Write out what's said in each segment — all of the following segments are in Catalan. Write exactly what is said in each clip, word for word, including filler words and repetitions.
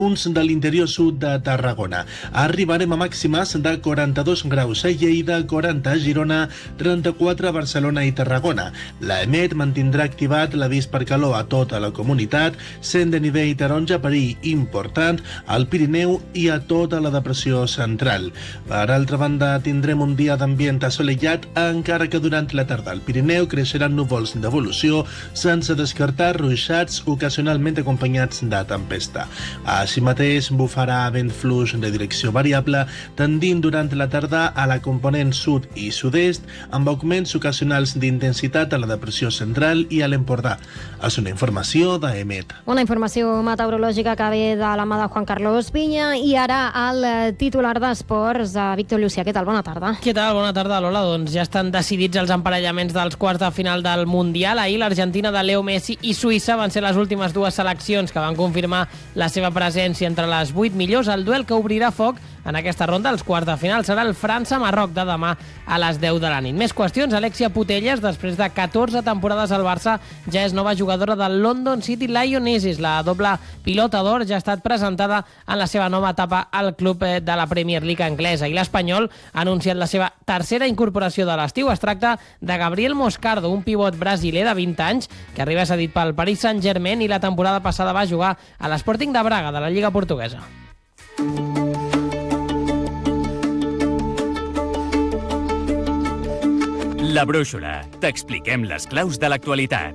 punts de l'interior sud de Tarragona. Arribarem a màximes de quaranta-dos graus a Lleida, quaranta a Girona, trenta-quatre a Barcelona i Tarragona. L'EMET mantindrà activat l'avís per calor a tota la comunitat, sent de nivell taronja perill important al Pirineu i a tota la depressió central. Per altra banda, tindrem un dia d'ambient assolellat, encara que durant la tarda al Pirineu creixeran núvols d'evolució, sense descartar ruixats ocasionalment acompanyats de tempesta. Així mateix, bufarà vent fluix de direcció variable, tendint durant la tarda a la component sud i sud-est, amb augments ocasionals d'intensitat a la depressió central i a l'Empordà. És una informació d'EMET. Una informació meteorològica que ve de la mà de Juan Carlos Viña. I ara el titular d'esports, de Víctor Llucià. Què tal? Bona tarda. Què tal? Bona tarda, Lola. Doncs ja estan decidits els emparellaments dels quarts de final del Mundial. Ahir l'Argentina de Leo Messi i Suïssa van ser les últimes dues seleccions que van confirmar la seva presència entre les vuit millors. El duel que obrirà foc en aquesta ronda, els quarts de final, serà el França-Marroc de demà a les deu de la nit. Més qüestions. Alexia Putellas, després de catorze temporades al Barça, ja és nova jugadora del London City Lionesses. La doble pilota d'or ja ha estat presentada en la seva nova etapa al club de la Premier League anglesa. I l'Espanyol ha anunciat la seva tercera incorporació de l'estiu. Es tracta de Gabriel Moscardo, un pivot brasiler de vint anys que arriba cedit pel Paris Saint-Germain i la temporada passada va jugar a l'Sporting de Braga, de la Lliga Portuguesa. La Brúixola. T'expliquem les claus de l'actualitat.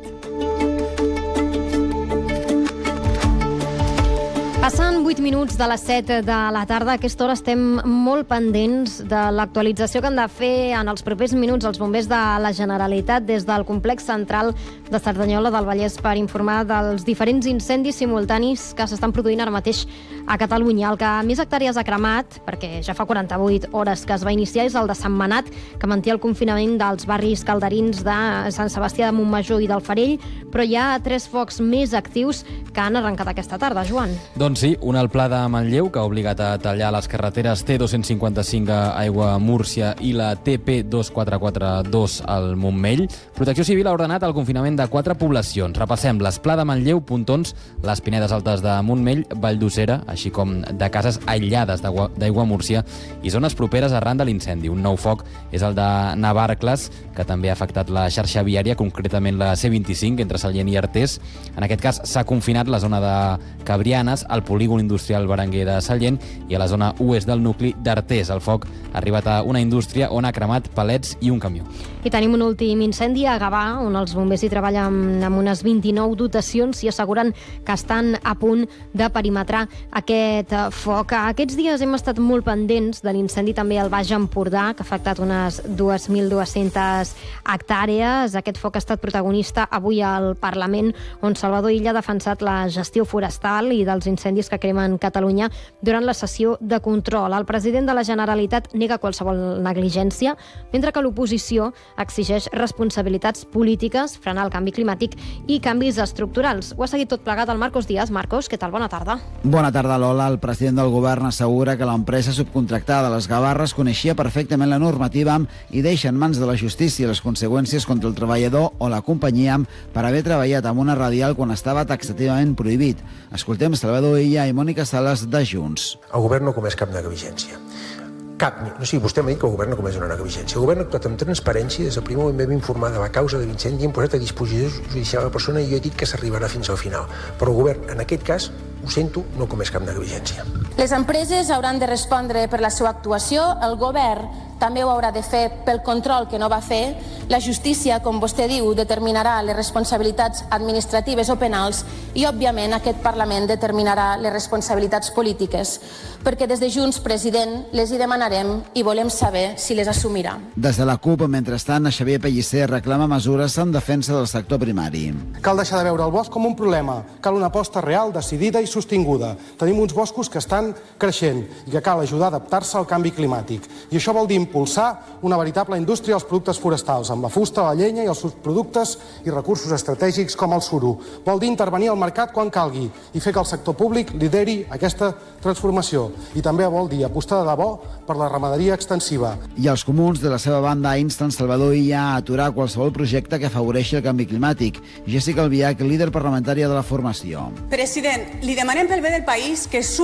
Passant vuit minuts de les set de la tarda, a aquesta hora estem molt pendents de l'actualització que han de fer en els propers minuts els bombers de la Generalitat des del complex central de Cerdanyola del Vallès per informar dels diferents incendis simultanis que s'estan produint ara mateix a Catalunya. El que més hectàrees ha cremat, perquè ja fa quaranta-vuit hores que es va iniciar, és el de Sant Manat, que manté el confinament dels barris calderins de Sant Sebastià de Montmajor i del Farell, però hi ha tres focs més actius que han arrencat aquesta tarda. Joan. Doncs sí, un al Pla de Manlleu, que ha obligat a tallar les carreteres T dos cents cinquanta-cinc a Aigua-Múrcia i la T P dos quatre quatre dos al Montmell. Protecció Civil ha ordenat el confinament de quatre poblacions. Repassem: les Pla de Manlleu, Pontons, les Pinedes Altes de Montmell, Vall d'Ussera, així com de cases aïllades d'Aigua-Múrcia i zones properes arran de l'incendi. Un nou foc és el de Navarcles, que també ha afectat la xarxa viària, concretament la C vint-i-cinc, entre Sallent i Artés. En aquest cas s'ha confinat la zona de Cabrianes, al polígon industrial Berenguer de Sallent i a la zona oest del nucli d'Artés. El foc ha arribat a una indústria on ha cremat palets i un camió. I tenim un últim incendi a Gavà, on els bombers hi treballen amb unes vint-i-nou dotacions i asseguren que estan a punt de perimetrar aquest foc. Aquests dies hem estat molt pendents de l'incendi també al Baix Empordà, que ha afectat unes dos mil dues-centes hectàrees. Aquest foc ha estat protagonista avui al Parlament, on Salvador Illa ha defensat la gestió forestal i dels incendis que cremen Catalunya durant la sessió de control. El president de la Generalitat nega qualsevol negligència, mentre que l'oposició exigeix responsabilitats polítiques, frenar el canvi climàtic i canvis estructurals. Ho ha seguit tot plegat el Marcos Díaz. Marcos, què tal? Bona tarda. Bona tarda, Lola. El president del govern assegura que l'empresa subcontractada de les Gavarres coneixia perfectament la normativa i deixa en mans de la justícia les conseqüències contra el treballador o la companyia per haver treballat amb una radial quan estava taxativament prohibit. Escoltem Salvador Illa i Mònica Sales de Junts. El govern no comès cap negligència. Cap, no sigui, vostè m'ha dit que el govern no comés una negligència. El govern ha actuat amb transparència, des del primer moment vam informar de la causa de l'incendi i hem posat a disposició judicial a la persona i jo he dit que s'arribarà fins al final. Però el govern, en aquest cas, ho sento, no comés cap negligència. Les empreses hauran de respondre per la seva actuació, el govern també ho haurà de fer pel control que no va fer, la justícia, com vostè diu, determinarà les responsabilitats administratives o penals i, òbviament, aquest Parlament determinarà les responsabilitats polítiques, perquè des de Junts, president, les hi demanarem i volem saber si les assumirà. Des de la CUP, mentrestant, Xavier Pellicer reclama mesures en defensa del sector primari. Cal deixar de veure el bosc com un problema, cal una aposta real, decidida i sostinguda. Tenim uns boscos que estan creixent i que cal ajudar a adaptar-se al canvi climàtic. I això vol dir impulsar una veritable indústria dels productes forestals, amb la fusta, la llenya i els subproductes i recursos estratègics com el suro. Vol dir intervenir al mercat quan calgui i fer que el sector públic lideri aquesta transformació. I també vol dir apostar de debò per la ramaderia extensiva. I els comuns, de la seva banda, insten Salvador Illa a aturar qualsevol projecte que afavoreixi el canvi climàtic. Jessica Albiach, líder parlamentària de la formació. President, li demanem pel bé del país que